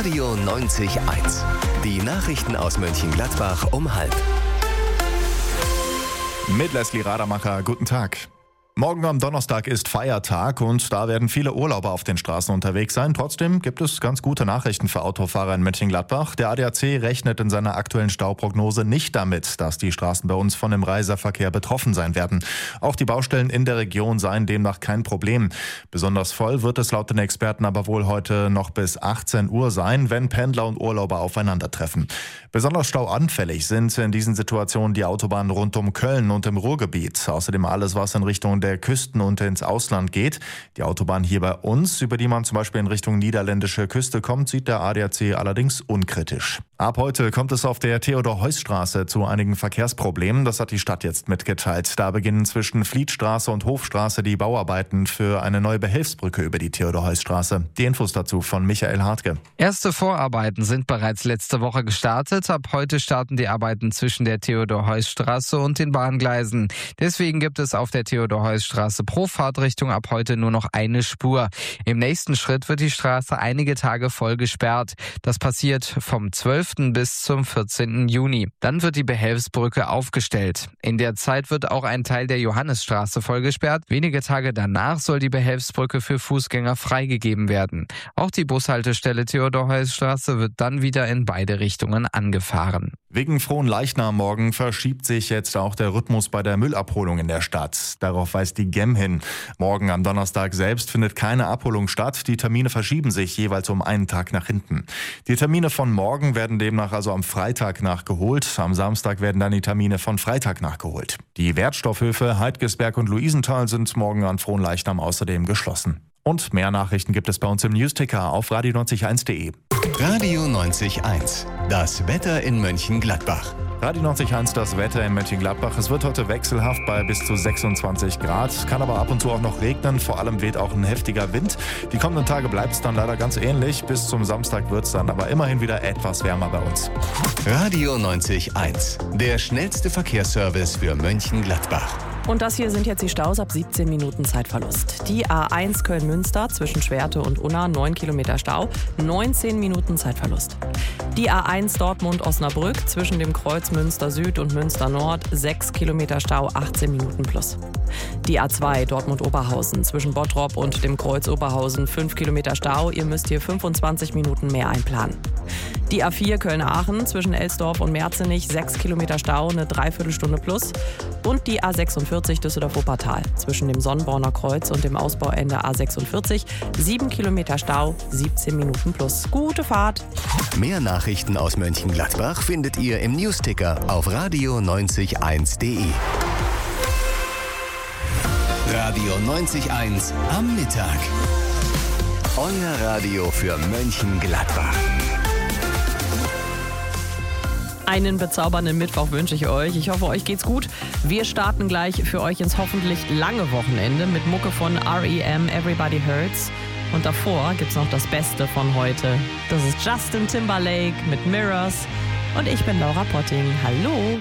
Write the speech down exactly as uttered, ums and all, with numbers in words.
Radio neunzig Komma eins. Die Nachrichten aus Mönchengladbach um halb. Mit Leslie Rademacher, guten Tag. Morgen am Donnerstag ist Feiertag und da werden viele Urlauber auf den Straßen unterwegs sein. Trotzdem gibt es ganz gute Nachrichten für Autofahrer in Mönchengladbach. Der A D A C rechnet in seiner aktuellen Stauprognose nicht damit, dass die Straßen bei uns von dem Reiseverkehr betroffen sein werden. Auch die Baustellen in der Region seien demnach kein Problem. Besonders voll wird es laut den Experten aber wohl heute noch bis achtzehn Uhr sein, wenn Pendler und Urlauber aufeinandertreffen. Besonders stauanfällig sind in diesen Situationen die Autobahnen rund um Köln und im Ruhrgebiet. Außerdem alles, was in Richtung der Küsten und ins Ausland geht. Die Autobahn hier bei uns, über die man zum Beispiel in Richtung niederländische Küste kommt, sieht der A D A C allerdings unkritisch. Ab heute kommt es auf der Theodor-Heuss-Straße zu einigen Verkehrsproblemen. Das hat die Stadt jetzt mitgeteilt. Da beginnen zwischen Flietstraße und Hofstraße die Bauarbeiten für eine neue Behelfsbrücke über die Theodor-Heuss-Straße. Die Infos dazu von Michael Hartke. Erste Vorarbeiten sind bereits letzte Woche gestartet. Ab heute starten die Arbeiten zwischen der Theodor-Heuss-Straße und den Bahngleisen. Deswegen gibt es auf der Theodor-Heuss-Straße pro Fahrtrichtung ab heute nur noch eine Spur. Im nächsten Schritt wird die Straße einige Tage voll gesperrt. Das passiert vom zwölften bis zum vierzehnten Juni. Dann wird die Behelfsbrücke aufgestellt. In der Zeit wird auch ein Teil der Johannisstraße voll gesperrt. Wenige Tage danach soll die Behelfsbrücke für Fußgänger freigegeben werden. Auch die Bushaltestelle Theodor-Heuss-Straße wird dann wieder in beide Richtungen angefahren. Wegen Fronleichnam morgen verschiebt sich jetzt auch der Rhythmus bei der Müllabholung in der Stadt. Darauf weist die G E M hin. Morgen am Donnerstag selbst findet keine Abholung statt. Die Termine verschieben sich jeweils um einen Tag nach hinten. Die Termine von morgen werden demnach also am Freitag nachgeholt. Am Samstag werden dann die Termine von Freitag nachgeholt. Die Wertstoffhöfe Heidgesberg und Luisenthal sind morgen an Fronleichnam außerdem geschlossen. Und mehr Nachrichten gibt es bei uns im Newsticker auf radio neunzig Komma eins punkt de. Radio neunzig Komma eins. Das Wetter in Mönchengladbach. Radio neunzig Komma eins, das Wetter in Mönchengladbach. Es wird heute wechselhaft bei bis zu sechsundzwanzig Grad. Kann aber ab und zu auch noch regnen. Vor allem weht auch ein heftiger Wind. Die kommenden Tage bleibt es dann leider ganz ähnlich. Bis zum Samstag wird es dann aber immerhin wieder etwas wärmer bei uns. Radio neunzig Komma eins. Der schnellste Verkehrsservice für Mönchengladbach. Und das hier sind jetzt die Staus ab siebzehn Minuten Zeitverlust. Die A eins Köln-Münster zwischen Schwerte und Unna, neun Kilometer Stau, neunzehn Minuten Zeitverlust. Die A eins Dortmund-Osnabrück zwischen dem Kreuz Münster Süd und Münster Nord, sechs Kilometer Stau, achtzehn Minuten plus. Die A zwei Dortmund-Oberhausen zwischen Bottrop und dem Kreuz Oberhausen, fünf Kilometer Stau, ihr müsst hier fünfundzwanzig Minuten mehr einplanen. Die A vier Köln-Aachen zwischen Elsdorf und Merzenich, sechs Kilometer Stau, eine Dreiviertelstunde plus. Und die A sechsundvierzig Düsseldorf-Wuppertal zwischen dem Sonnborner Kreuz und dem Ausbauende A sechsundvierzig, sieben Kilometer Stau, siebzehn Minuten plus. Gute Fahrt! Mehr Nachrichten aus Mönchengladbach findet ihr im Newsticker auf radio neunzig Komma eins punkt de. Radio neunzig Komma eins am Mittag. Euer Radio für Mönchengladbach. Einen bezaubernden Mittwoch wünsche ich euch. Ich hoffe, euch geht's gut. Wir starten gleich für euch ins hoffentlich lange Wochenende mit Mucke von R E M, Everybody Hurts. Und davor gibt's noch das Beste von heute. Das ist Justin Timberlake mit Mirrors. Und ich bin Laura Potting. Hallo!